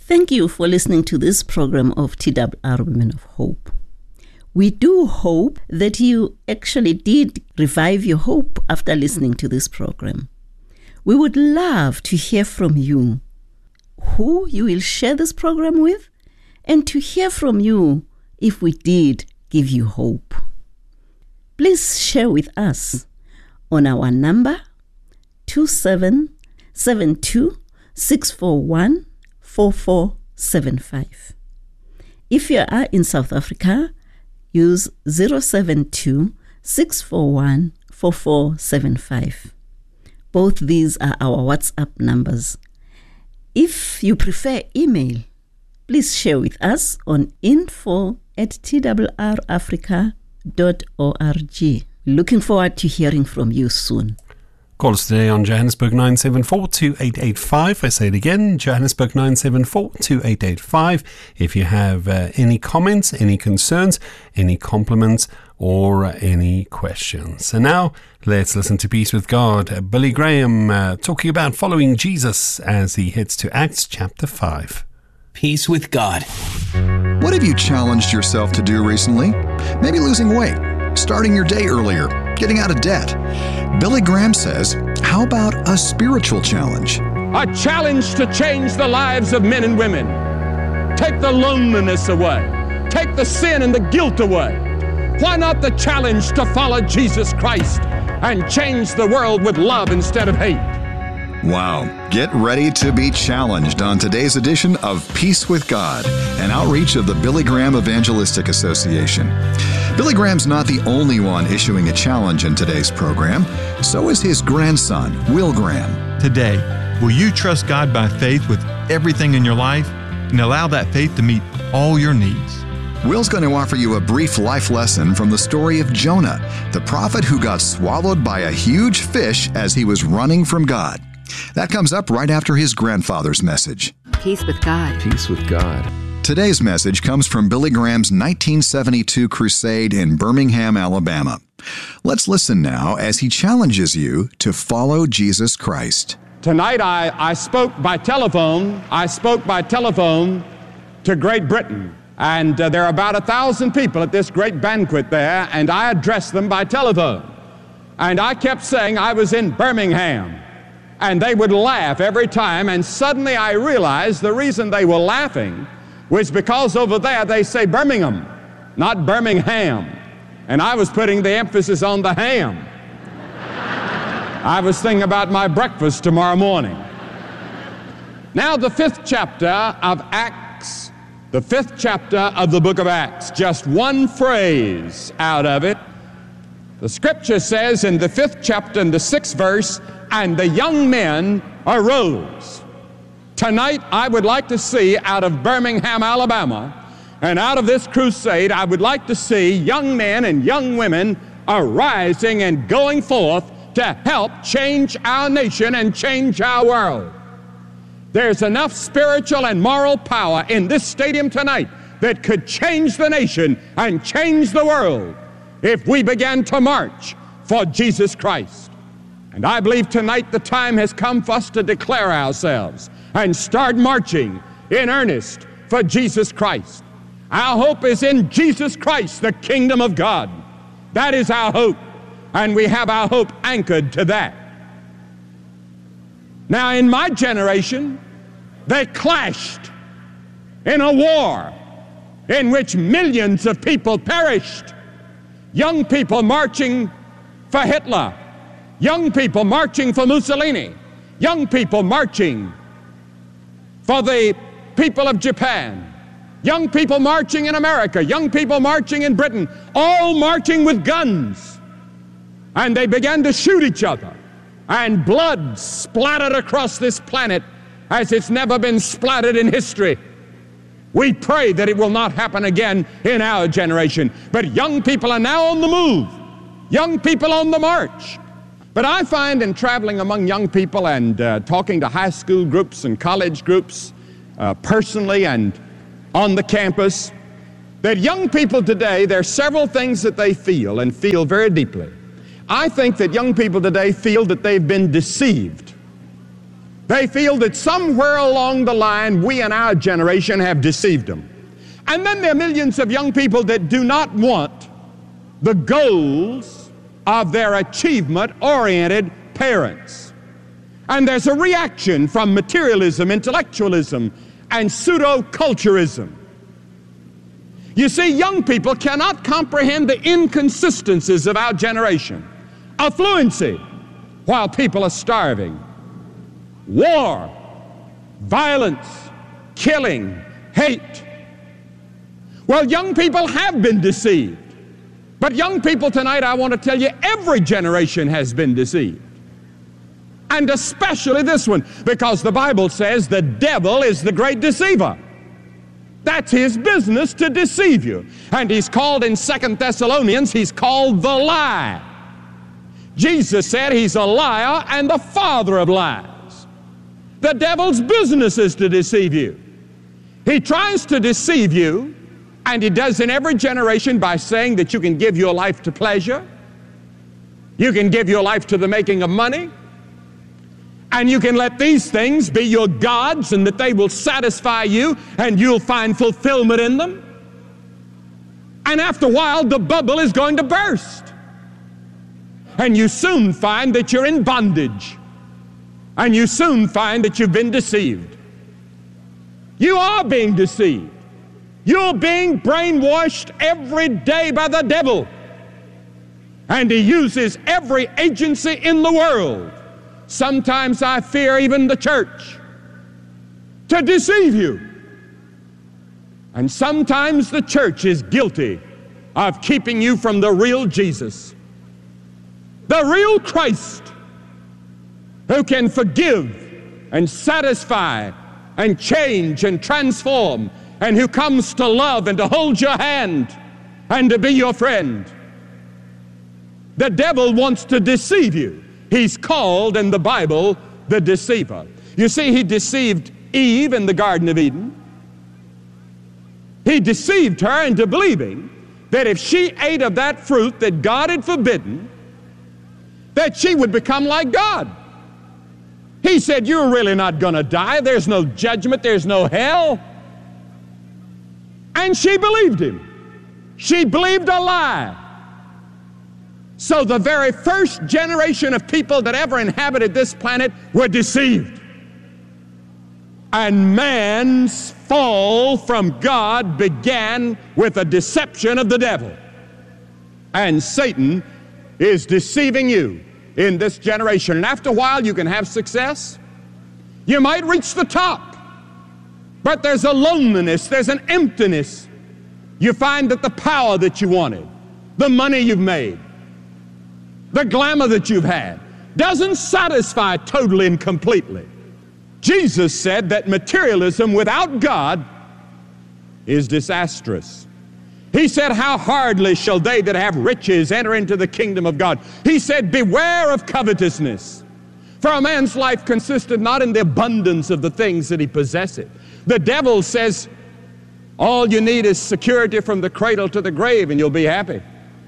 Thank you for listening to this program of TWR Women of Hope. We do hope that you actually did revive your hope after listening to this program. We would love to hear from you, who you will share this program with, and to hear from you if we did give you hope. Please share with us on our number 2772-641-4475. If you are in South Africa, use 072-641-4475. Both these are our WhatsApp numbers. If you prefer email, please share with us on info@twrafrica.org. Looking forward to hearing from you soon. Call us today on Johannesburg 974-2885. I say it again, Johannesburg 974-2885. If you have any comments, any concerns, any compliments, or any questions. And now, let's listen to Peace with God. Billy Graham talking about following Jesus as he heads to Acts chapter 5. Peace with God. What have you challenged yourself to do recently? Maybe losing weight, starting your day earlier, getting out of debt. Billy Graham says, how about a spiritual challenge? A challenge to change the lives of men and women. Take the loneliness away. Take the sin and the guilt away. Why not the challenge to follow Jesus Christ and change the world with love instead of hate? Wow. Get ready to be challenged on today's edition of Peace with God, an outreach of the Billy Graham Evangelistic Association. Billy Graham's not the only one issuing a challenge in today's program. So is his grandson, Will Graham. Today, will you trust God by faith with everything in your life and allow that faith to meet all your needs? Will's going to offer you a brief life lesson from the story of Jonah, the prophet who got swallowed by a huge fish as he was running from God. That comes up right after his grandfather's message. Peace with God. Peace with God. Today's message comes from Billy Graham's 1972 crusade in Birmingham, Alabama. Let's listen now as he challenges you to follow Jesus Christ. Tonight I spoke by telephone. I spoke by telephone to Great Britain. And there are about 1,000 people at this great banquet there, and I addressed them by telephone. And I kept saying I was in Birmingham. And they would laugh every time, and suddenly I realized the reason they were laughing was because over there they say Birmingham, not Birmingham. And I was putting the emphasis on the ham. I was thinking about my breakfast tomorrow morning. Now the 5th chapter of Acts, the 5th chapter of the book of Acts, just one phrase out of it. The scripture says in the 5th chapter in the 6th verse, and the young men arose. Tonight, I would like to see out of Birmingham, Alabama, and out of this crusade, I would like to see young men and young women arising and going forth to help change our nation and change our world. There's enough spiritual and moral power in this stadium tonight that could change the nation and change the world if we began to march for Jesus Christ. And I believe tonight the time has come for us to declare ourselves and start marching in earnest for Jesus Christ. Our hope is in Jesus Christ, the kingdom of God. That is our hope, and we have our hope anchored to that. Now, in my generation, they clashed in a war in which millions of people perished. Young people marching for Hitler. Young people marching for Mussolini. Young people marching for the people of Japan. Young people marching in America. Young people marching in Britain. All marching with guns. And they began to shoot each other. And blood splattered across this planet as it's never been splattered in history. We pray that it will not happen again in our generation. But young people are now on the move. Young people on the march. But I find in traveling among young people and talking to high school groups and college groups, personally and on the campus, that young people today, there are several things that they feel and feel very deeply. I think that young people today feel that they've been deceived. They feel that somewhere along the line, we in our generation have deceived them. And then there are millions of young people that do not want the goals of their achievement-oriented parents. And there's a reaction from materialism, intellectualism, and pseudo-culturism. You see, young people cannot comprehend the inconsistencies of our generation. Affluency while people are starving. War, violence, killing, hate. Well, young people have been deceived. But young people tonight, I want to tell you, every generation has been deceived. And especially this one, because the Bible says the devil is the great deceiver. That's his business, to deceive you. And he's called in 2 Thessalonians, he's called the lie. Jesus said he's a liar and the father of lies. The devil's business is to deceive you. He tries to deceive you, and he does in every generation by saying that you can give your life to pleasure, you can give your life to the making of money, and you can let these things be your gods, and that they will satisfy you and you'll find fulfillment in them. And after a while, the bubble is going to burst. And you soon find that you're in bondage. And you soon find that you've been deceived. You are being deceived. You're being brainwashed every day by the devil. And he uses every agency in the world, sometimes I fear even the church, to deceive you. And sometimes the church is guilty of keeping you from the real Jesus, the real Christ, who can forgive and satisfy and change and transform, and who comes to love and to hold your hand and to be your friend. The devil wants to deceive you. He's called in the Bible the deceiver. You see, he deceived Eve in the Garden of Eden. He deceived her into believing that if she ate of that fruit that God had forbidden, that she would become like God. He said, you're really not going to die. There's no judgment. There's no hell. And she believed him. She believed a lie. So the very first generation of people that ever inhabited this planet were deceived. And man's fall from God began with a deception of the devil. And Satan is deceiving you in this generation. And after a while, you can have success. You might reach the top. But there's a loneliness, there's an emptiness. You find that the power that you wanted, the money you've made, the glamour that you've had, doesn't satisfy totally and completely. Jesus said that materialism without God is disastrous. He said, how hardly shall they that have riches enter into the kingdom of God. He said, beware of covetousness. For a man's life consisted not in the abundance of the things that he possesseth. The devil says, all you need is security from the cradle to the grave and you'll be happy.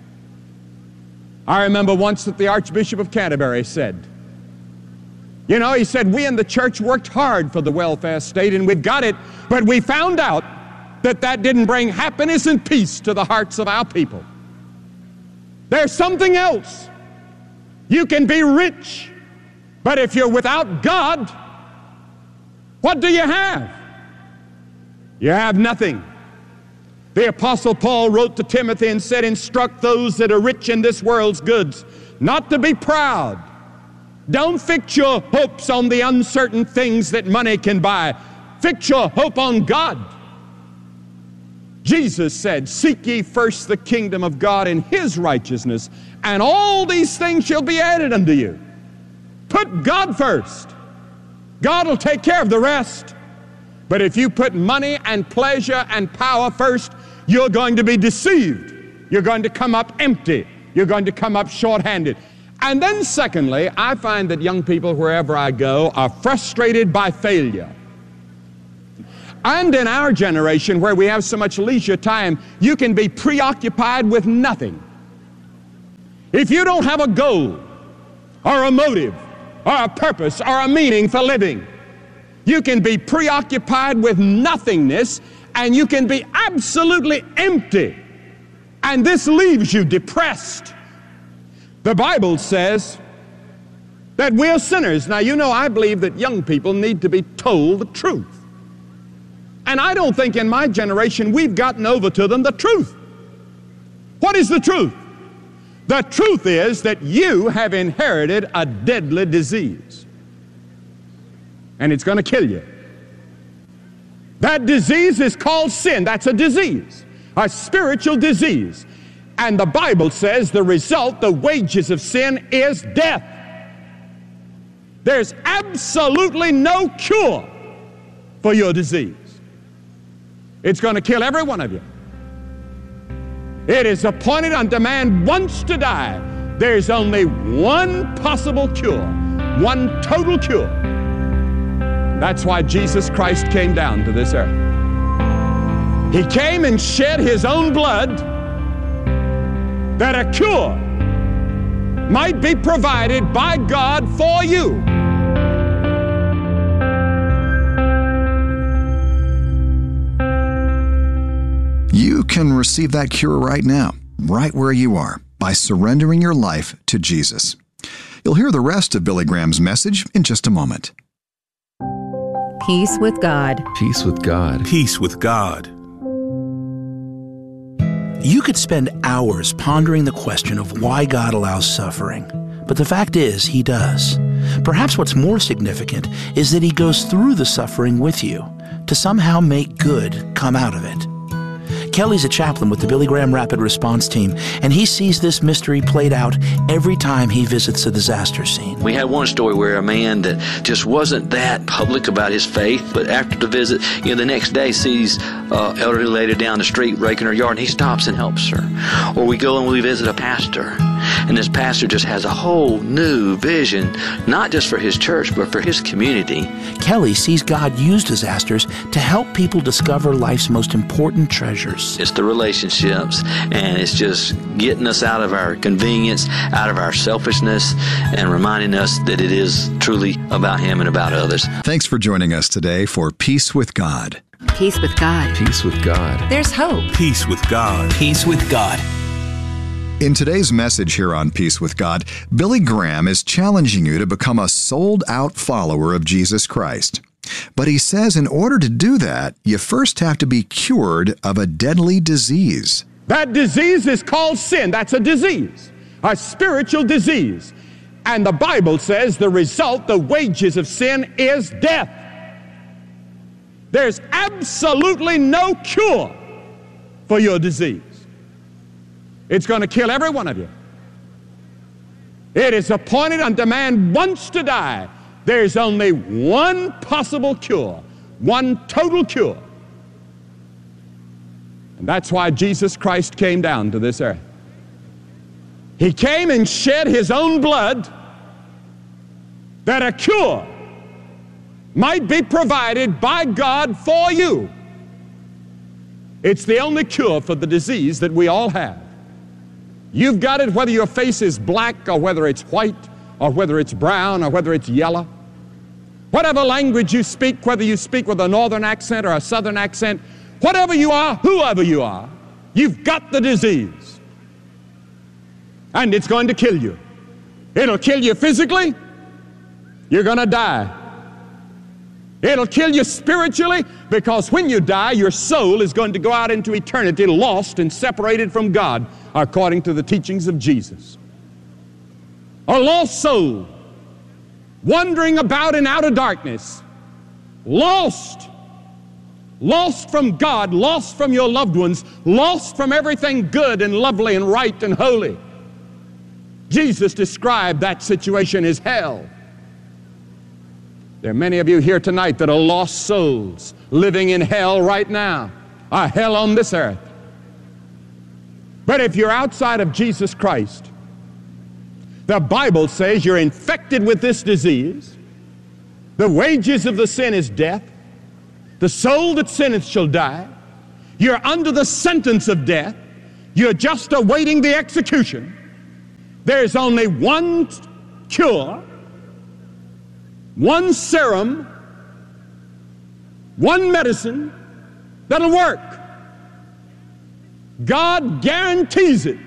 I remember once that the Archbishop of Canterbury said, he said, we in the church worked hard for the welfare state and we've got it, but we found out that that didn't bring happiness and peace to the hearts of our people. There's something else. You can be rich, but if you're without God, what do you have? You have nothing. The Apostle Paul wrote to Timothy and said, instruct those that are rich in this world's goods not to be proud. Don't fix your hopes on the uncertain things that money can buy. Fix your hope on God. Jesus said, seek ye first the kingdom of God and his righteousness, and all these things shall be added unto you. Put God first. God will take care of the rest. But if you put money and pleasure and power first, you're going to be deceived. You're going to come up empty. You're going to come up short-handed. And then secondly, I find that young people, wherever I go, are frustrated by failure. And in our generation, where we have so much leisure time, you can be preoccupied with nothing. If you don't have a goal or a motive or a purpose or a meaning for living. You can be preoccupied with nothingness, and you can be absolutely empty, and this leaves you depressed. The Bible says that we're sinners. Now, you know, I believe that young people need to be told the truth. And I don't think in my generation we've gotten over to them the truth. What is the truth? The truth is that you have inherited a deadly disease, and it's going to kill you. That disease is called sin. That's a disease, a spiritual disease. And the Bible says the result, the wages of sin, is death. There's absolutely no cure for your disease. It's going to kill every one of you. It is appointed unto man once to die. There's only one possible cure, one total cure. That's why Jesus Christ came down to this earth. He came and shed his own blood that a cure might be provided by God for you. You can receive that cure right now, right where you are, by surrendering your life to Jesus. You'll hear the rest of Billy Graham's message in just a moment. Peace with God. Peace with God. Peace with God. You could spend hours pondering the question of why God allows suffering, but the fact is, He does. Perhaps what's more significant is that He goes through the suffering with you to somehow make good come out of it. Kelly's a chaplain with the Billy Graham Rapid Response Team, and he sees this mystery played out every time he visits a disaster scene. We had one story where a man that just wasn't that public about his faith, but after the visit, the next day sees an elderly lady down the street raking her yard, and he stops and helps her. Or we go and we visit a pastor, and this pastor just has a whole new vision, not just for his church, but for his community. Kelly sees God use disasters to help people discover life's most important treasures. It's the relationships, and it's just getting us out of our convenience, out of our selfishness, and reminding us that it is truly about Him and about others. Thanks for joining us today for Peace with God. Peace with God. Peace with God. There's hope. Peace with God. Peace with God. In today's message here on Peace with God, Billy Graham is challenging you to become a sold-out follower of Jesus Christ. But he says in order to do that, you first have to be cured of a deadly disease. That disease is called sin. That's a disease, a spiritual disease. And the Bible says the result, the wages of sin, is death. There's absolutely no cure for your disease. It's going to kill every one of you. It is appointed unto man once to die. There's only one possible cure, one total cure. And that's why Jesus Christ came down to this earth. He came and shed his own blood that a cure might be provided by God for you. It's the only cure for the disease that we all have. You've got it whether your face is black or whether it's white or whether it's brown or whether it's yellow. Whatever language you speak, whether you speak with a northern accent or a southern accent, whatever you are, whoever you are, you've got the disease. And it's going to kill you. It'll kill you physically. You're going to die. It'll kill you spiritually, because when you die, your soul is going to go out into eternity lost and separated from God, according to the teachings of Jesus. A lost soul, wandering about in outer darkness, lost from God, lost from your loved ones, lost from everything good and lovely and right and holy. Jesus described that situation as hell. There are many of you here tonight that are lost souls living in hell right now, a hell on this earth. But if you're outside of Jesus Christ, the Bible says you're infected with this disease. The wages of the sin is death. The soul that sinneth shall die. You're under the sentence of death. You're just awaiting the execution. There's only one cure one serum, one medicine that'll work. God guarantees it.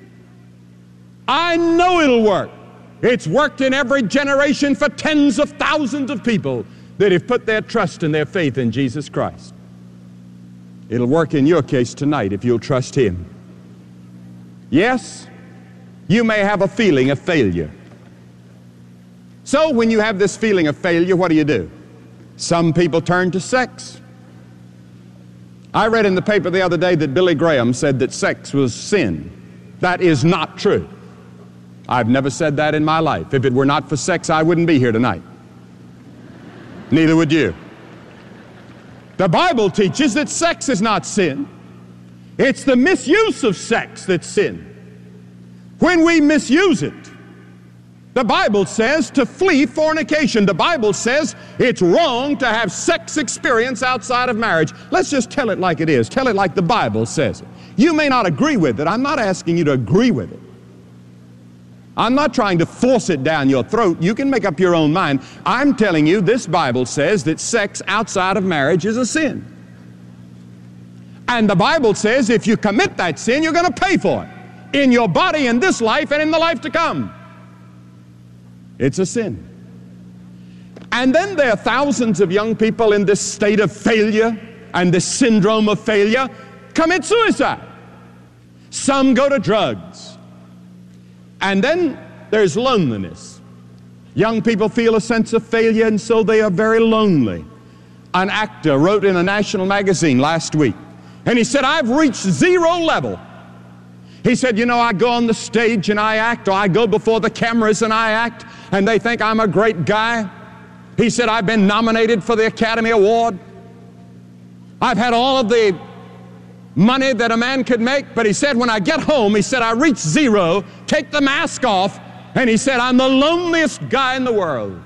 I know it'll work. It's worked in every generation for tens of thousands of people that have put their trust and their faith in Jesus Christ. It'll work in your case tonight if you'll trust Him. Yes, you may have a feeling of failure. So when you have this feeling of failure, what do? Some people turn to sex. I read in the paper the other day that Billy Graham said that sex was sin. That is not true. I've never said that in my life. If it were not for sex, I wouldn't be here tonight. Neither would you. The Bible teaches that sex is not sin. It's the misuse of sex that's sin. When we misuse it, the Bible says to flee fornication. The Bible says it's wrong to have sex experience outside of marriage. Let's just tell it like it is. Tell it like the Bible says it. You may not agree with it. I'm not asking you to agree with it. I'm not trying to force it down your throat. You can make up your own mind. I'm telling you this Bible says that sex outside of marriage is a sin. And the Bible says if you commit that sin, you're going to pay for it in your body in this life and in the life to come. It's a sin. And then there are thousands of young people in this state of failure and this syndrome of failure commit suicide. Some go to drugs. And then there's loneliness. Young people feel a sense of failure, and so they are very lonely. An actor wrote in a national magazine last week, and he said, I've reached zero level. He said, you know, I go on the stage and I act, or I go before the cameras and I act, and they think I'm a great guy. He said, I've been nominated for the Academy Award. I've had all of the money that a man could make, but he said, when I get home, he said, I reach zero, take the mask off, and he said, I'm the loneliest guy in the world.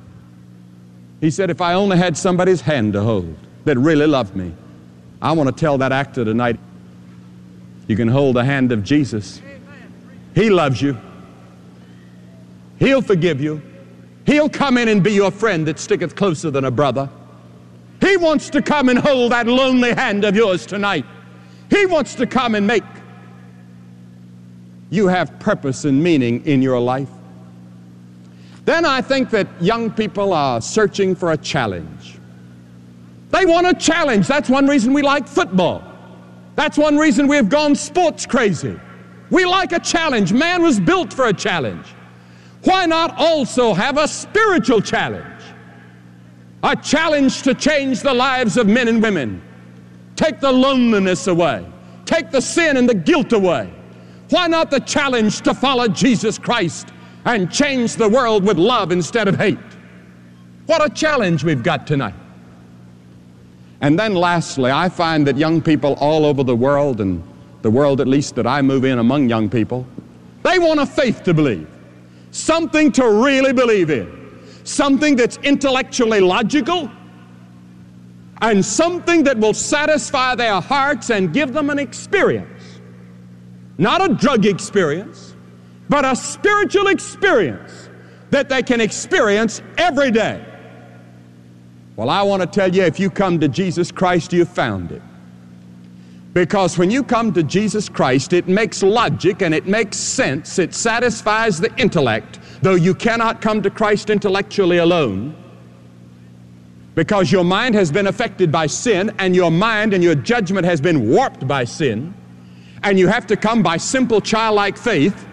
He said, if I only had somebody's hand to hold that really loved me. I want to tell that actor tonight, you can hold the hand of Jesus. He loves you. He'll forgive you. He'll come in and be your friend that sticketh closer than a brother. He wants to come and hold that lonely hand of yours tonight. He wants to come and make you have purpose and meaning in your life. Then I think that young people are searching for a challenge. They want a challenge. That's one reason we like football. That's one reason we have gone sports crazy. We like a challenge. Man was built for a challenge. Why not also have a spiritual challenge? A challenge to change the lives of men and women. Take the loneliness away. Take the sin and the guilt away. Why not the challenge to follow Jesus Christ and change the world with love instead of hate? What a challenge we've got tonight. And then lastly, I find that young people all over the world, and the world at least that I move in among young people, they want a faith to believe. Something to really believe in. Something that's intellectually logical, and something that will satisfy their hearts and give them an experience. Not a drug experience, but a spiritual experience that they can experience every day. Well, I want to tell you, if you come to Jesus Christ, you've found it. Because when you come to Jesus Christ, it makes logic and it makes sense. It satisfies the intellect, though you cannot come to Christ intellectually alone. Because your mind has been affected by sin, and your mind and your judgment has been warped by sin, and you have to come by simple childlike faith.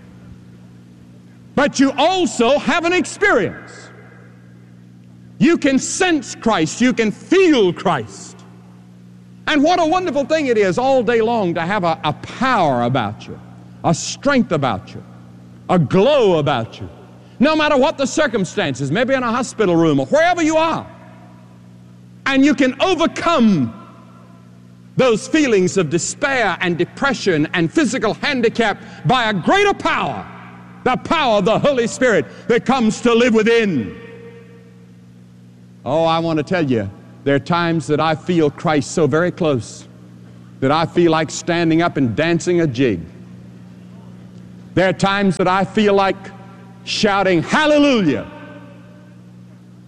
But you also have an experience. You can sense Christ. You can feel Christ. And what a wonderful thing it is all day long to have a power about you, a strength about you, a glow about you. No matter what the circumstances, maybe in a hospital room or wherever you are. And you can overcome those feelings of despair and depression and physical handicap by a greater power, the power of the Holy Spirit that comes to live within. Oh, I want to tell you, there are times that I feel Christ so very close that I feel like standing up and dancing a jig. There are times that I feel like shouting hallelujah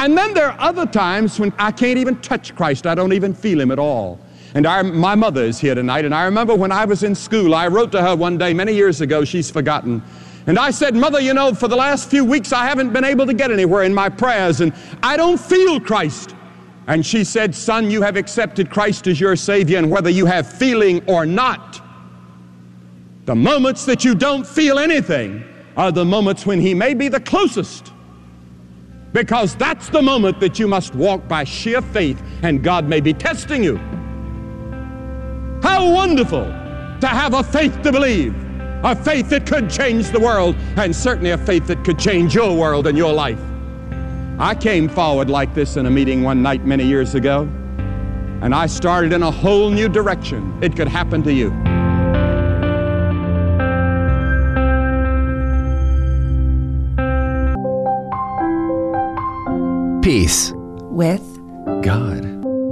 And then there are other times when I can't even touch Christ. I don't even feel Him at all. And my mother is here tonight, and I remember when I was in school, I wrote to her one day many years ago, she's forgotten, and I said, Mother, you know, for the last few weeks I haven't been able to get anywhere in my prayers, and I don't feel Christ. And she said, son, you have accepted Christ as your Savior, and whether you have feeling or not, the moments that you don't feel anything are the moments when He may be the closest, because that's the moment that you must walk by sheer faith, and God may be testing you. How wonderful to have a faith to believe, a faith that could change the world, and certainly a faith that could change your world and your life. I came forward like this in a meeting one night many years ago, and I started in a whole new direction. It could happen to you. Peace with God.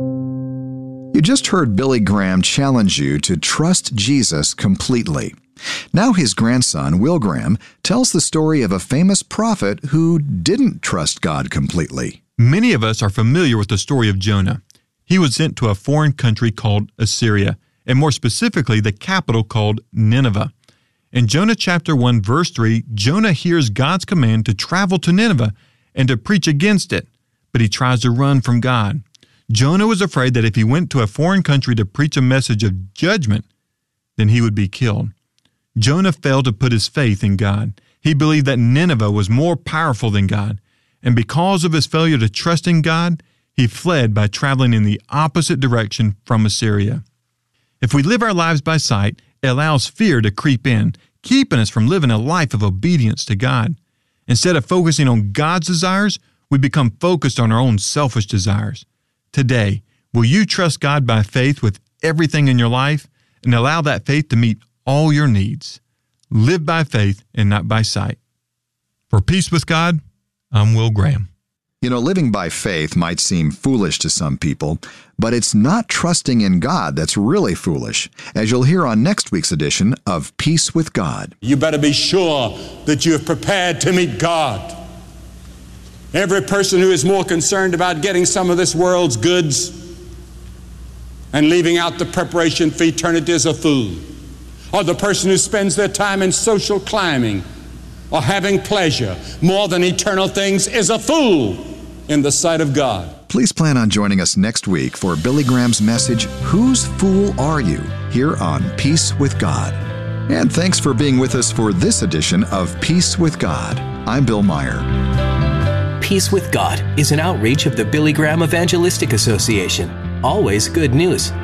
You just heard Billy Graham challenge you to trust Jesus completely. Now his grandson, Will Graham, tells the story of a famous prophet who didn't trust God completely. Many of us are familiar with the story of Jonah. He was sent to a foreign country called Assyria, and more specifically, the capital called Nineveh. In Jonah chapter 1, verse 3, Jonah hears God's command to travel to Nineveh and to preach against it, but he tries to run from God. Jonah was afraid that if he went to a foreign country to preach a message of judgment, then he would be killed. Jonah failed to put his faith in God. He believed that Nineveh was more powerful than God, and because of his failure to trust in God, he fled by traveling in the opposite direction from Assyria. If we live our lives by sight, it allows fear to creep in, keeping us from living a life of obedience to God. Instead of focusing on God's desires, we become focused on our own selfish desires. Today, will you trust God by faith with everything in your life and allow that faith to meet all your needs? Live by faith and not by sight. For Peace with God, I'm Will Graham. You know, living by faith might seem foolish to some people, but it's not trusting in God that's really foolish, as you'll hear on next week's edition of Peace with God. You better be sure that you have prepared to meet God. Every person who is more concerned about getting some of this world's goods and leaving out the preparation for eternity is a fool. Or the person who spends their time in social climbing or having pleasure more than eternal things is a fool in the sight of God. Please plan on joining us next week for Billy Graham's message, Whose Fool Are You?, here on Peace with God. And thanks for being with us for this edition of Peace with God. I'm Bill Meyer. Peace with God is an outreach of the Billy Graham Evangelistic Association. Always good news.